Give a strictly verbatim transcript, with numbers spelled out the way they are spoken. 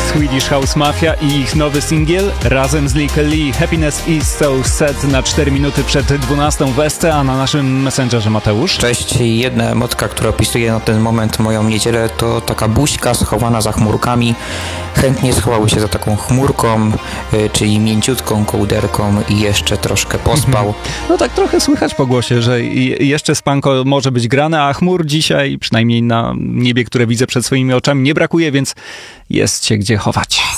Swedish House Mafia i ich nowy singiel razem z Lee Kelly Happiness is so sad na cztery minuty przed dwunastą w Esce, a na naszym Messengerze Mateusz. Cześć, jedna emotka, która opisuje na ten moment moją niedzielę, to taka buźka schowana za chmurkami. Chętnie schowały się za taką chmurką, y, czyli mięciutką kołderką i jeszcze troszkę pospał. No tak trochę słychać po głosie, że jeszcze spanko może być grane, a chmur dzisiaj, przynajmniej na niebie, które widzę przed swoimi oczami, nie brakuje, więc jest się gdzie chować.